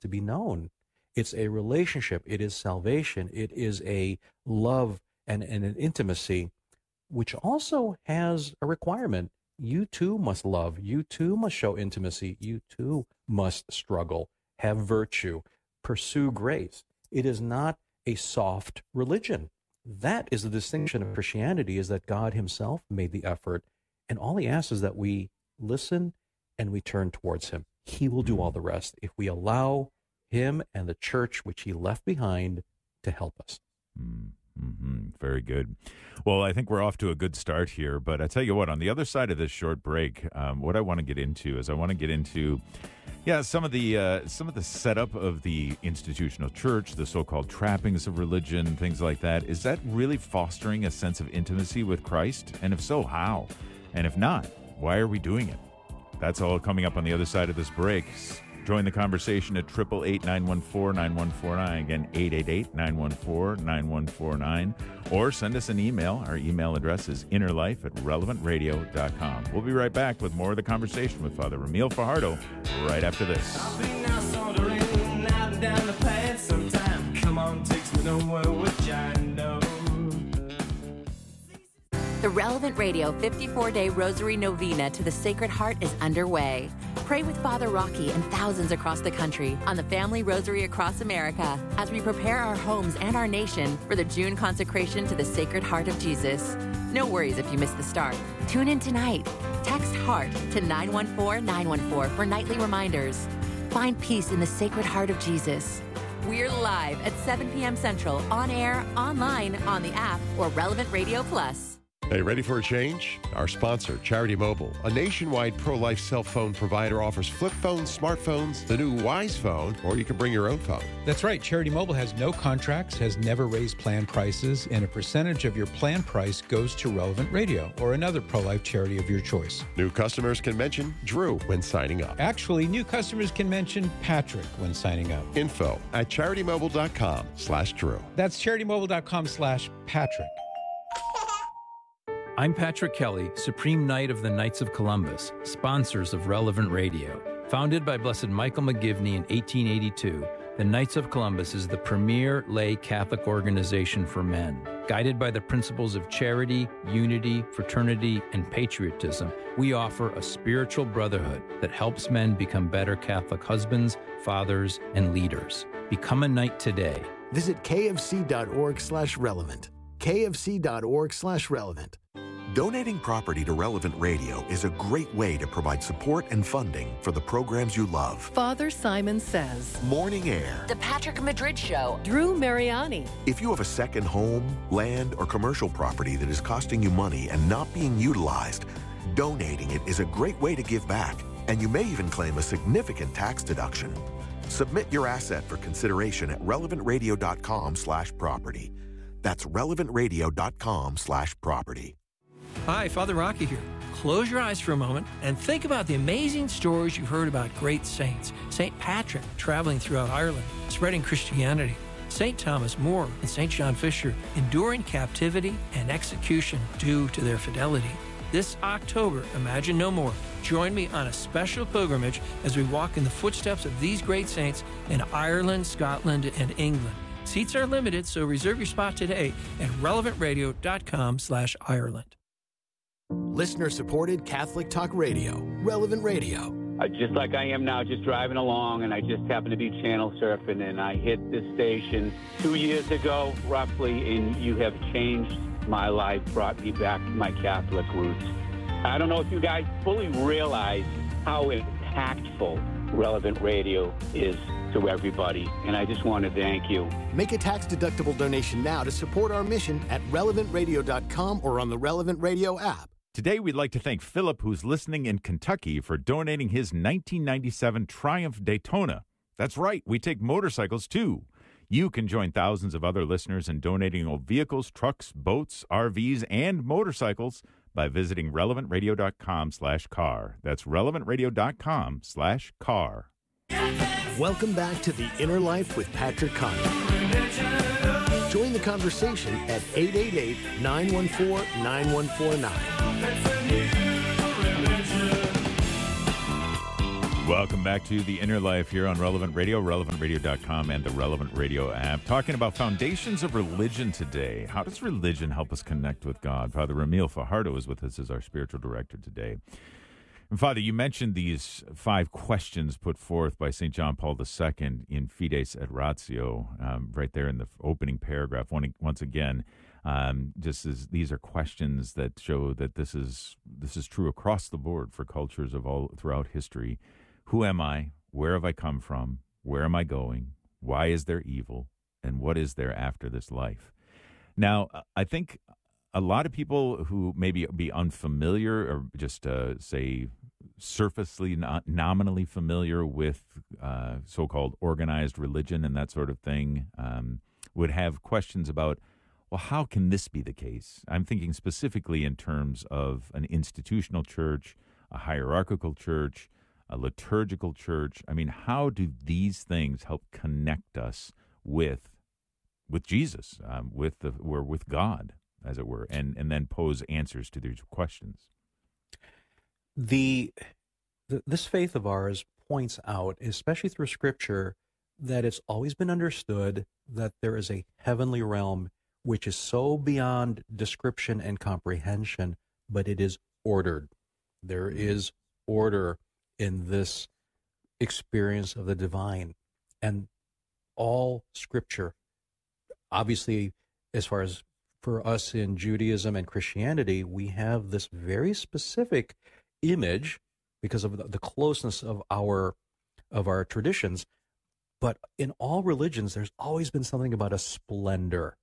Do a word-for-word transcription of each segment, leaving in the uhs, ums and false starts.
to be known. It's a relationship. It is salvation. It is a love and, and an intimacy, which also has a requirement. You too must love. You too must show intimacy. You too must struggle, have virtue, pursue grace. It is not a soft religion. That is the distinction of Christianity, is that God himself made the effort, and all he asks is that we listen and we turn towards him. He will do all the rest if we allow him and the church which he left behind to help us. Mm-hmm. Very good. Well, I think we're off to a good start here, but I tell you what, on the other side of this short break, um, what I want to get into is I want to get into, yeah, some of the uh, some of the setup of the institutional church, the so-called trappings of religion, things like that. Is that really fostering a sense of intimacy with Christ? And if so, how? And if not, why are we doing it? That's all coming up on the other side of this break. Join the conversation at eight eight eight, nine one four, nine one four nine. Again, eight eight eight, nine one four, nine one four nine. Or send us an email. Our email address is innerlife at relevant radio dot com. We'll be right back with more of the conversation with Father Ramil Fajardo right after this. I'll be now sauntering out and down the path sometime. Come on, takes me nowhere, which I know. The Relevant Radio fifty-four day Rosary Novena to the Sacred Heart is underway. Pray with Father Rocky and thousands across the country on the Family Rosary across America as we prepare our homes and our nation for the June consecration to the Sacred Heart of Jesus. No worries if you missed the start. Tune in tonight. Text HEART to nine one four nine one four for nightly reminders. Find peace in the Sacred Heart of Jesus. We're live at seven p.m. Central, on air, online, on the app, or Relevant Radio Plus. Hey, ready for a change? Our sponsor, Charity Mobile, a nationwide pro-life cell phone provider, offers flip phones, smartphones, the new Wise phone, or you can bring your own phone. That's right. Charity Mobile has no contracts, has never raised plan prices, and a percentage of your plan price goes to Relevant Radio or another pro-life charity of your choice. New customers can mention Drew when signing up. Actually, new customers can mention Patrick when signing up. Info at charitymobile.com slash Drew. That's charitymobile.com slash Patrick. I'm Patrick Kelly, Supreme Knight of the Knights of Columbus, sponsors of Relevant Radio. Founded by Blessed Michael McGivney in eighteen eighty-two, the Knights of Columbus is the premier lay Catholic organization for men. Guided by the principles of charity, unity, fraternity, and patriotism, we offer a spiritual brotherhood that helps men become better Catholic husbands, fathers, and leaders. Become a knight today. Visit kfc.org slash relevant. kfc.org slash relevant. Donating property to Relevant Radio is a great way to provide support and funding for the programs you love. Father Simon Says. Morning Air. The Patrick Madrid Show. Drew Mariani. If you have a second home, land, or commercial property that is costing you money and not being utilized, donating it is a great way to give back, and you may even claim a significant tax deduction. Submit your asset for consideration at relevantradio.com slash property. That's relevantradio.com slash property. Hi, Father Rocky here. Close your eyes for a moment and think about the amazing stories you've heard about great saints. Saint Patrick traveling throughout Ireland, spreading Christianity. Saint Thomas More and Saint John Fisher enduring captivity and execution due to their fidelity. This October, Imagine No More. Join me on a special pilgrimage as we walk in the footsteps of these great saints in Ireland, Scotland, and England. Seats are limited, so reserve your spot today at relevantradio.com slash Ireland. Listener-supported Catholic Talk Radio, Relevant Radio. Uh, just like I am now, just driving along, and I just happened to be channel surfing, and I hit this station two years ago, roughly, and you have changed my life, brought me back to my Catholic roots. I don't know if you guys fully realize how impactful Relevant Radio is to everybody, and I just want to thank you. Make a tax-deductible donation now to support our mission at relevant radio dot com or on the Relevant Radio app. Today, we'd like to thank Philip, who's listening in Kentucky, for donating his nineteen ninety-seven Triumph Daytona. That's right, we take motorcycles, too. You can join thousands of other listeners in donating old vehicles, trucks, boats, R Vs, and motorcycles by visiting relevantradio.com slash car. That's relevantradio.com slash car. Welcome back to The Inner Life with Patrick Conner. Join the conversation at eight eight eight, nine one four, nine one four nine. Welcome back to The Inner Life here on Relevant Radio, relevant radio dot com, and the Relevant Radio app. Talking about foundations of religion today. How does religion help us connect with God? Father Ramil Fajardo is with us as our spiritual director today. And Father, you mentioned these five questions put forth by Saint John Paul the Second in Fides et Ratio, um, right there in the opening paragraph. One, once again, um, just as these are questions that show that this is this is true across the board for cultures of all throughout history. Who am I? Where have I come from? Where am I going? Why is there evil? And what is there after this life? Now, I think a lot of people who maybe be unfamiliar or just, uh, say, surfacely, not nominally familiar with uh, so-called organized religion and that sort of thing um, would have questions about, well, how can this be the case? I'm thinking specifically in terms of an institutional church, a hierarchical church, a liturgical church. I mean, how do these things help connect us with with Jesus, um, with the or with God, as it were, and and then pose answers to these questions? The, the this faith of ours points out, especially through Scripture, that it's always been understood that there is a heavenly realm which is so beyond description and comprehension, but it is ordered. There is order in this experience of the divine. And all Scripture, obviously, as far as for us in Judaism and Christianity, we have this very specific image because of the, the closeness of our of our traditions. But in all religions, there's always been something about a splendor.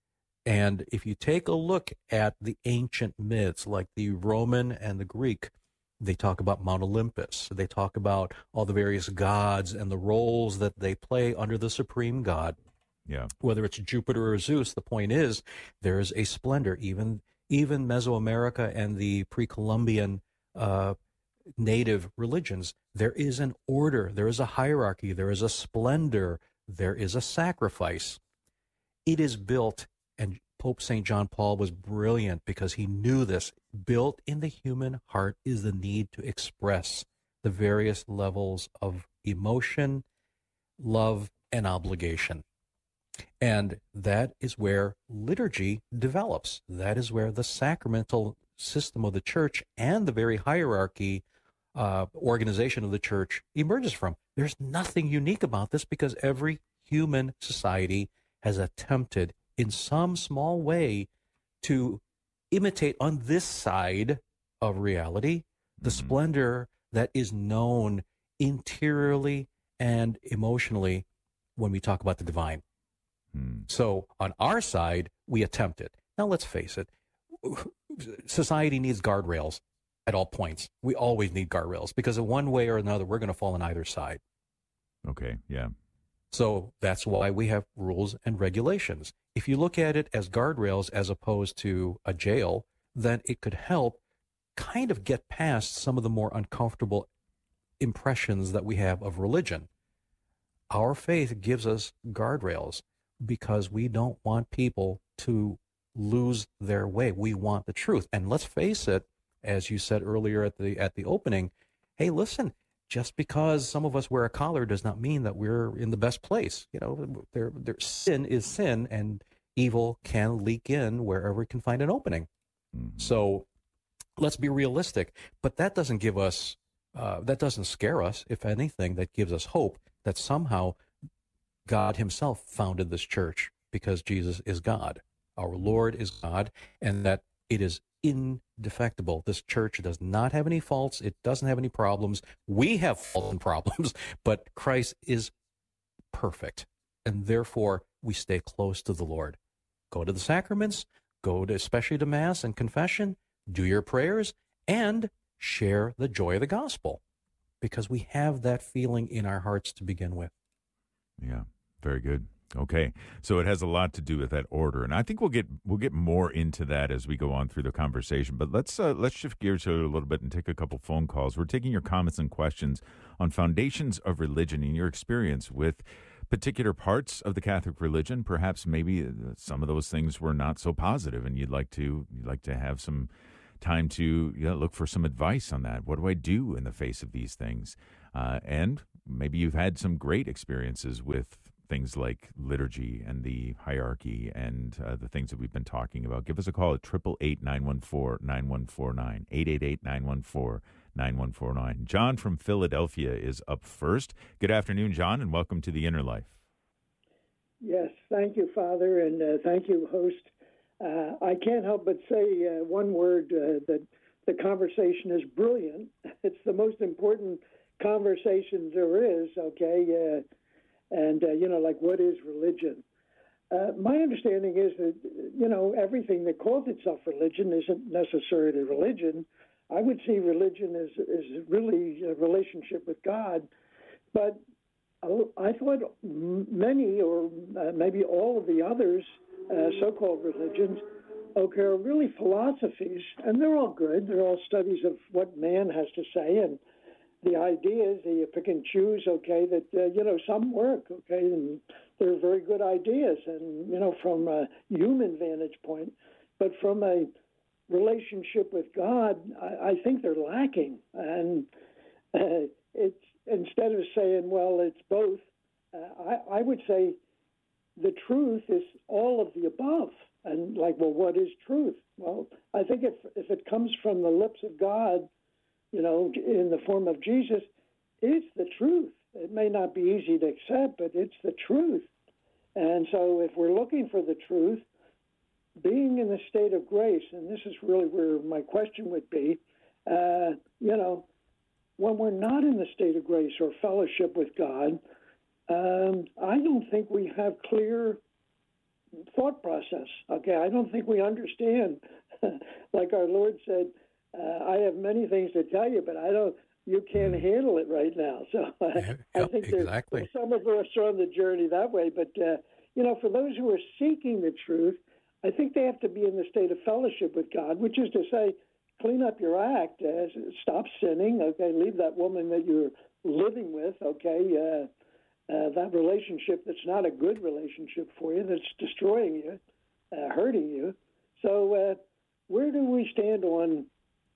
And if you take a look at the ancient myths, like the Roman and the Greek, they talk about Mount Olympus. They talk about all the various gods and the roles that they play under the supreme god. Yeah. Whether it's Jupiter or Zeus, the point is there is a splendor. Even even Mesoamerica and the pre-Columbian uh, native religions, there is an order, there is a hierarchy, there is a splendor, there is a sacrifice. It is built, and Pope Saint John Paul was brilliant because he knew this. Built in the human heart is the need to express the various levels of emotion, love, and obligation. And that is where liturgy develops. That is where the sacramental system of the church and the very hierarchy uh, organization of the church emerges from. There's nothing unique about this because every human society has attempted in some small way to imitate on this side of reality the mm-hmm. splendor that is known interiorly and emotionally when we talk about the divine. Mm. So on our side, we attempt it. Now let's face it, society needs guardrails at all points. We always need guardrails because in one way or another, we're going to fall on either side. Okay, yeah. So that's why we have rules and regulations. If you look at it as guardrails as opposed to a jail, then it could help kind of get past some of the more uncomfortable impressions that we have of religion. Our faith gives us guardrails because we don't want people to lose their way. We want the truth. And let's face it, as you said earlier at the at the opening, hey, listen, just because some of us wear a collar does not mean that we're in the best place. You know, there, there, sin is sin, and evil can leak in wherever it can find an opening. Mm-hmm. So let's be realistic. But that doesn't give us, uh, that doesn't scare us. If anything, that gives us hope that somehow God himself founded this church because Jesus is God. Our Lord is God, and that it is indefectible. This church does not have any faults. It doesn't have any problems. We have faults and problems, but Christ is perfect, and therefore we stay close to the Lord. Go to the sacraments, go to especially to Mass and confession, do your prayers, and share the joy of the gospel, because we have that feeling in our hearts to begin with. Yeah, very good. Okay, so it has a lot to do with that order, and I think we'll get we'll get more into that as we go on through the conversation. But let's uh, let's shift gears here a little bit and take a couple phone calls. We're taking your comments and questions on foundations of religion and your experience with particular parts of the Catholic religion. Perhaps maybe some of those things were not so positive, and you'd like to you'd like to have some time to you know, look for some advice on that. What do I do in the face of these things? Uh, and maybe you've had some great experiences with things like liturgy and the hierarchy and uh, the things that we've been talking about. Give us a call at eight eight eight, nine one four, nine one four nine, eight eight eight, nine one four, nine one four nine. John from Philadelphia is up first. Good afternoon, John, and welcome to The Inner Life. Yes, thank you, Father, and uh, thank you, host. Uh, I can't help but say uh, one word, uh, that the conversation is brilliant. It's the most important conversation there is, okay? Uh, and, uh, you know, like, what is religion? Uh, my understanding is that, you know, everything that calls itself religion isn't necessarily religion. I would see religion as, as really a relationship with God. But I thought many or uh, maybe all of the others, uh, so-called religions, okay, are really philosophies, and they're all good. They're all studies of what man has to say, and the ideas, you pick and choose, okay, that, uh, you know, some work, okay, and they're very good ideas, and, you know, from a human vantage point. But from a relationship with God, I, I think they're lacking, and uh, it's, instead of saying, well, it's both, uh, I, I would say the truth is all of the above. And like, well, what is truth? Well, I think if if it comes from the lips of God, you know, in the form of Jesus, it's the truth. It may not be easy to accept, but it's the truth. And so if we're looking for the truth, being in the state of grace, and this is really where my question would be, uh, you know, when we're not in the state of grace or fellowship with God, um, I don't think we have clear thought process. Okay, I don't think we understand. Like our Lord said, uh, I have many things to tell you, but I don't. You can't handle it right now. So uh, yeah, I think exactly. there's, some of us are on the journey that way. But uh, you know, for those who are seeking the truth, I think they have to be in the state of fellowship with God, which is to say, clean up your act, uh, stop sinning, okay, leave that woman that you're living with, okay, uh, uh, that relationship that's not a good relationship for you, that's destroying you, uh, hurting you. So uh, where do we stand on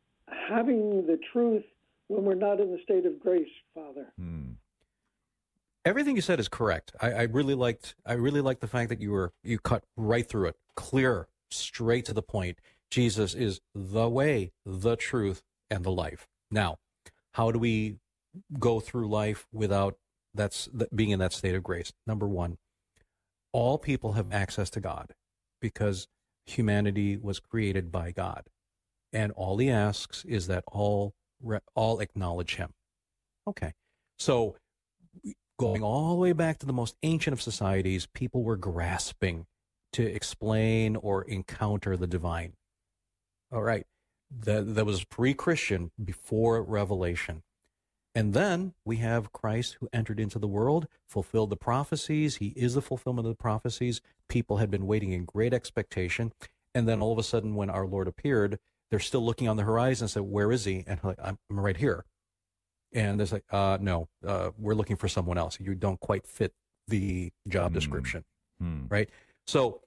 having the truth when we're not in the state of grace, Father? Hmm. Everything you said is correct. I, I really liked I really liked the fact that you were you cut right through it, clear, straight to the point. Jesus is the way, the truth, and the life. Now, how do we go through life without that's being in that state of grace? Number one, all people have access to God because humanity was created by God, and all He asks is that all all acknowledge Him. Okay, so going all the way back to the most ancient of societies, people were grasping to explain or encounter the divine. All right, that, that was pre-Christian, before Revelation. And then we have Christ who entered into the world, fulfilled the prophecies. He is the fulfillment of the prophecies. People had been waiting in great expectation. And then all of a sudden when our Lord appeared, they're still looking on the horizon and said, where is He? And like, I'm right here. And they're like, uh, no, uh, we're looking for someone else. You don't quite fit the job description, mm. right? So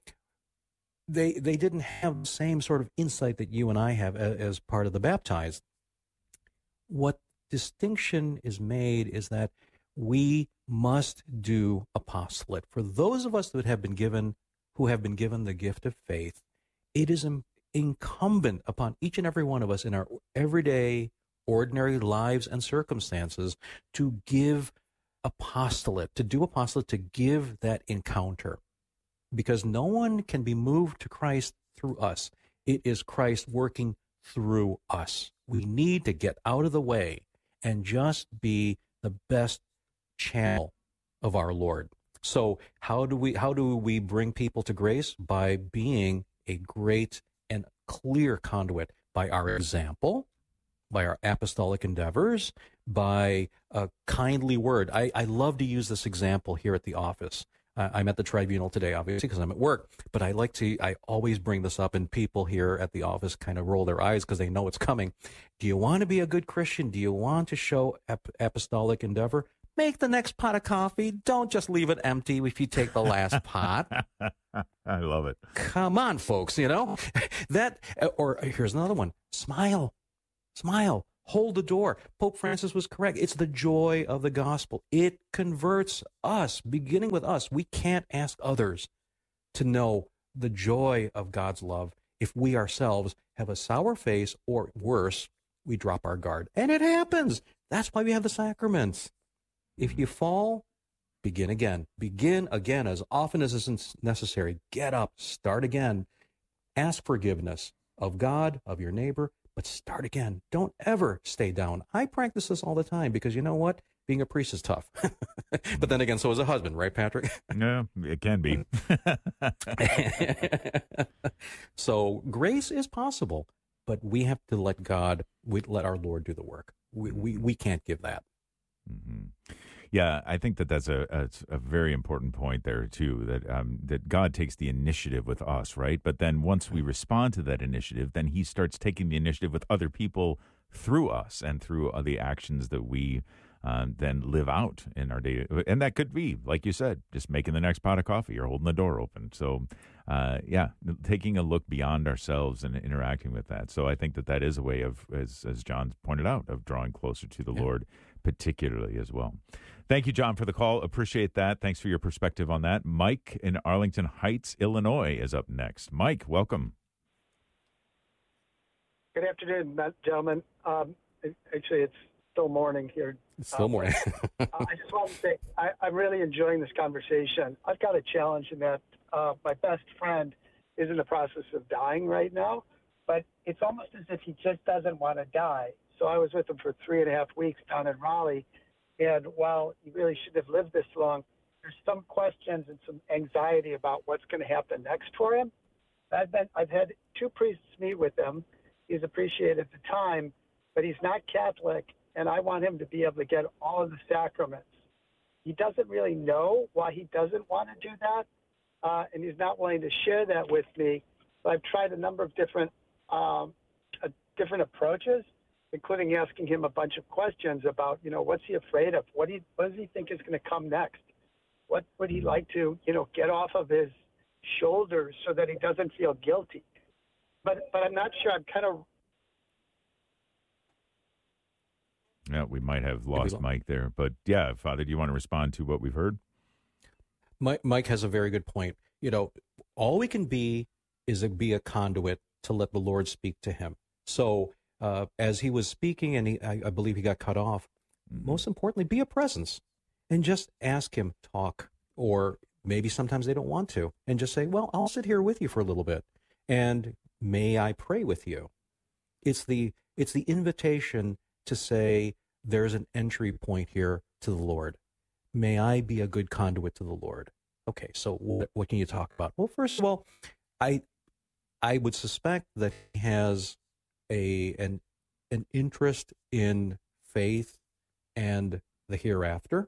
they they didn't have the same sort of insight that you and I have as, as part of the baptized. What distinction is made is that we must do apostolate. For those of us that have been given, who have been given the gift of faith, it is incumbent upon each and every one of us in our everyday, ordinary lives and circumstances to give apostolate, to do apostolate, to give that encounter. Because no one can be moved to Christ through us. It is Christ working through us. We need to get out of the way and just be the best channel of our Lord. So how do we how do we bring people to grace? By being a great and clear conduit, by our example, by our apostolic endeavors, by a kindly word. I, I love to use this example here at the office. Uh, I'm at the tribunal today, obviously, because I'm at work, but I like to, I always bring this up, and people here at the office kind of roll their eyes because they know it's coming. Do you want to be a good Christian? Do you want to show ap- apostolic endeavor? Make the next pot of coffee. Don't just leave it empty if you take the last pot. I love it. Come on, folks, you know? that, or here's another one. Smile. Smile. Hold the door. Pope Francis was correct. It's the joy of the gospel. It converts us, beginning with us. We can't ask others to know the joy of God's love if we ourselves have a sour face, or worse, we drop our guard. And it happens. That's why we have the sacraments. If you fall, begin again. Begin again as often as is necessary. Get up. Start again. Ask forgiveness of God, of your neighbor, but start again. Don't ever stay down. I practice this all the time because you know what? Being a priest is tough. But then again, so is a husband, right, Patrick? No, it can be. So grace is possible, but we have to let God, we let our Lord do the work. We we, we can't give that. Mm-hmm. Yeah, I think that that's a, a, a very important point there, too, that um, that God takes the initiative with us, right? But then once we respond to that initiative, then he starts taking the initiative with other people through us and through the actions that we um, then live out in our day. And that could be, like you said, just making the next pot of coffee or holding the door open. So, uh, yeah, taking a look beyond ourselves and interacting with that. So I think that that is a way of, as, as John pointed out, of drawing closer to the yeah. Lord, particularly as well. Thank you, John, for the call. Appreciate that. Thanks for your perspective on that. Mike in Arlington Heights, Illinois, is up next. Mike, welcome. Good afternoon, gentlemen. Um, actually, it's still morning here. It's still um, morning. I just want to say I, I'm really enjoying this conversation. I've got a challenge in that uh, my best friend is in the process of dying right now, but it's almost as if he just doesn't want to die. So I was with him for three and a half weeks down in Raleigh. And while he really shouldn't have lived this long, there's some questions and some anxiety about what's going to happen next for him. I've been, I've had two priests meet with him. He's appreciated the time, but he's not Catholic, and I want him to be able to get all of the sacraments. He doesn't really know why he doesn't want to do that, uh, and he's not willing to share that with me. But I've tried a number of different um, uh, different approaches, including asking him a bunch of questions about, you know, what's he afraid of? What, do you, what does he think is going to come next? What would he like to, you know, get off of his shoulders so that he doesn't feel guilty? But but I'm not sure. I'm kind of... Yeah, we might have lost Mike there. But, yeah, Father, do you want to respond to what we've heard? Mike, Mike has a very good point. You know, all we can be is a, be a conduit to let the Lord speak to him. So... Uh, as he was speaking, and he, I, I believe he got cut off, mm-hmm. most importantly, be a presence and just ask him, talk, or maybe sometimes they don't want to, and just say, well, I'll sit here with you for a little bit, and may I pray with you? It's the it's the invitation to say, there's an entry point here to the Lord. May I be a good conduit to the Lord? Okay, so what, what can you talk about? Well, first of all, I I would suspect that he has A, an an interest in faith and the hereafter.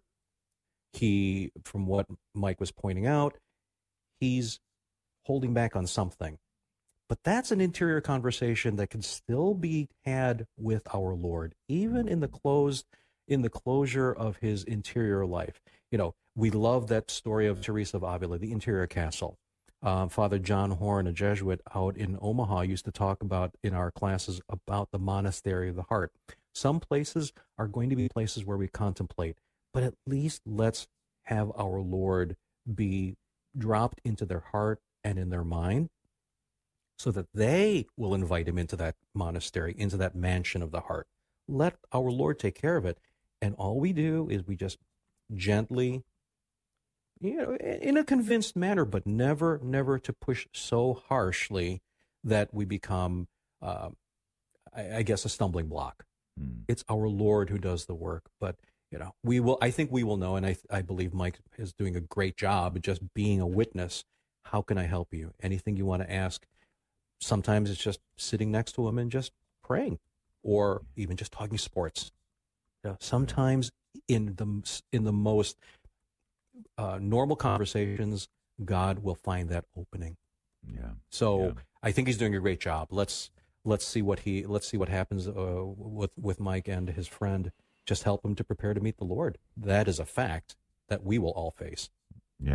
He, from what Mike was pointing out, he's holding back on something. But that's an interior conversation that can still be had with our Lord, even in the closed, in the closure of his interior life. You know, we love that story of Teresa of Avila, the interior castle. Um, Father John Horn, a Jesuit out in Omaha, used to talk about in our classes about the monastery of the heart. Some places are going to be places where we contemplate, but at least let's have our Lord be dropped into their heart and in their mind so that they will invite him into that monastery, into that mansion of the heart. Let our Lord take care of it. And all we do is we just gently, you know, in a convinced manner, but never, never to push so harshly that we become, uh, I, I guess, a stumbling block. Mm. It's our Lord who does the work. But, you know, we will, I think we will know, and I, I believe Mike is doing a great job just being a witness. How can I help you? Anything you want to ask? Sometimes it's just sitting next to him and just praying, or even just talking sports. You know, sometimes in the in the most Uh, normal conversations, God will find that opening. Yeah. So yeah. I think he's doing a great job. Let's let's see what he let's see what happens uh, with with Mike and his friend. Just help him to prepare to meet the Lord. That is a fact that we will all face. Yeah.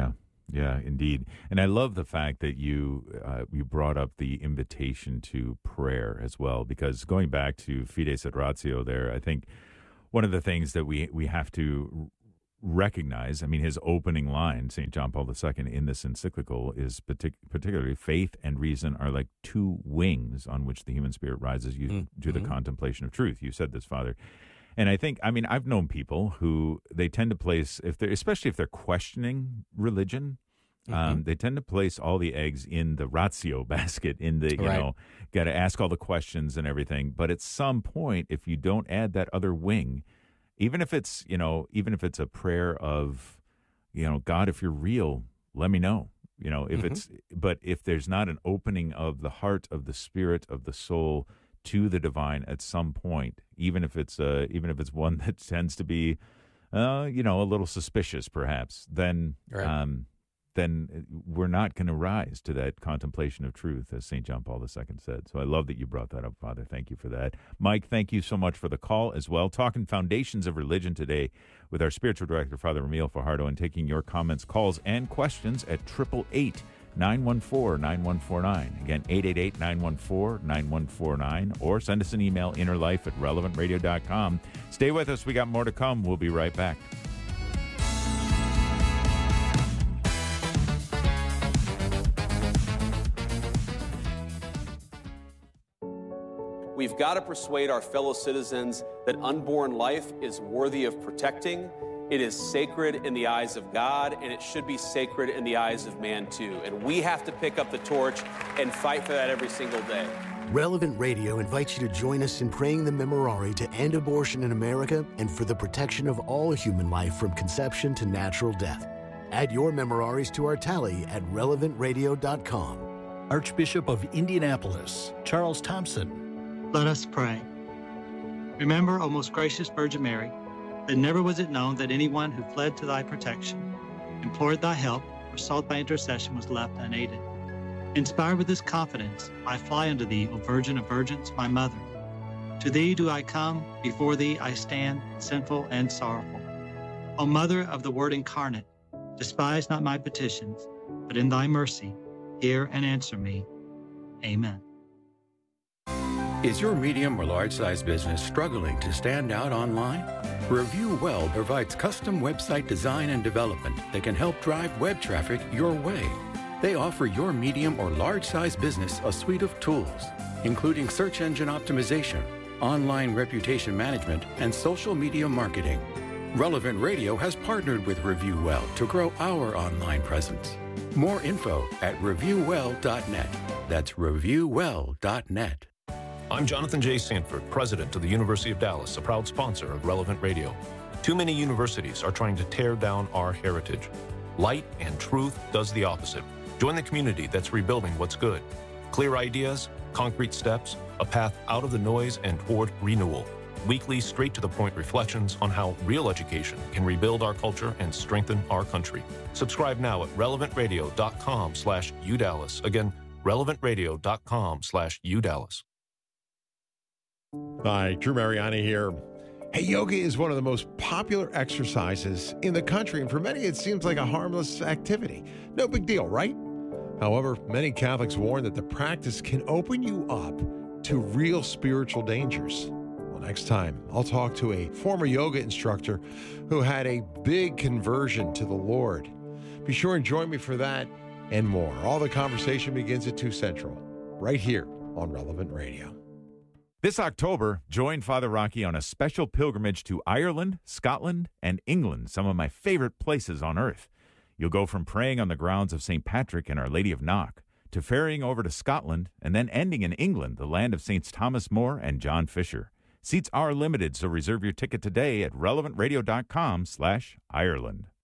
Yeah, indeed. And I love the fact that you uh, you brought up the invitation to prayer as well, because going back to Fides et Ratio there, I think one of the things that we, we have to recognize, I mean, his opening line, Saint John Paul the Second, in this encyclical is partic- particularly faith and reason are like two wings on which the human spirit rises you, mm-hmm. to the contemplation of truth. You said this, Father. And I think, I mean, I've known people who they tend to place, if they're, especially if they're questioning religion, mm-hmm. um, they tend to place all the eggs in the ratio basket, in the, you Right. know, got to ask all the questions and everything. But at some point, if you don't add that other wing, even if it's, you know, even if it's a prayer of, you know, God, if you're real, let me know. You know, if mm-hmm. it's, but if there's not an opening of the heart, of the spirit, of the soul to the divine at some point, even if it's uh, even if it's one that tends to be, uh, you know, a little suspicious, perhaps, then Right. um, then we're not going to rise to that contemplation of truth, as Saint John Paul the Second said. So I love that you brought that up, Father. Thank you for that. Mike, thank you so much for the call as well. Talking foundations of religion today with our spiritual director, Father Ramil Fajardo, and taking your comments, calls, and questions at eight eight eight, nine one four, nine one four nine. Again, eight eight eight, nine one four, nine one four nine. Or send us an email, innerlife at relevant radio dot com. Stay with us. We got more to come. We'll be right back. We've got to persuade our fellow citizens that unborn life is worthy of protecting. It is sacred in the eyes of God, and it should be sacred in the eyes of man, too. And we have to pick up the torch and fight for that every single day. Relevant Radio invites you to join us in praying the Memorare to end abortion in America and for the protection of all human life from conception to natural death. Add your Memoraries to our tally at relevant radio dot com. Archbishop of Indianapolis, Charles Thompson. Let us pray. Remember, O most gracious Virgin Mary, that never was it known that anyone who fled to thy protection, implored thy help, or sought thy intercession was left unaided. Inspired with this confidence, I fly unto thee, O Virgin of Virgins, my mother. To thee do I come, before thee I stand, sinful and sorrowful. O Mother of the Word incarnate, despise not my petitions, but in thy mercy, hear and answer me. Amen. Is your medium or large-size business struggling to stand out online? Review Well provides custom website design and development that can help drive web traffic your way. They offer your medium or large-size business a suite of tools, including search engine optimization, online reputation management, and social media marketing. Relevant Radio has partnered with Review Well to grow our online presence. More info at review well dot net. That's review well dot net. I'm Jonathan J. Sanford, president of the University of Dallas, a proud sponsor of Relevant Radio. Too many universities are trying to tear down our heritage. Light and truth does the opposite. Join the community that's rebuilding what's good. Clear ideas, concrete steps, a path out of the noise and toward renewal. Weekly, straight-to-the-point reflections on how real education can rebuild our culture and strengthen our country. Subscribe now at relevant radio dot com slash U Dallas. Again, relevant radio dot com slash U Dallas. Hi, Drew Mariani here. Hey, yoga is one of the most popular exercises in the country, and for many it seems like a harmless activity. No big deal, right? However, many Catholics warn that the practice can open you up to real spiritual dangers. Well, next time, I'll talk to a former yoga instructor who had a big conversion to the Lord. Be sure and join me for that and more. All the conversation begins at two Central, right here on Relevant Radio. This October, join Father Rocky on a special pilgrimage to Ireland, Scotland, and England, some of my favorite places on earth. You'll go from praying on the grounds of Saint Patrick and Our Lady of Knock to ferrying over to Scotland and then ending in England, the land of Saints Thomas More and John Fisher. Seats are limited, so reserve your ticket today at relevant radio dot com slash Ireland.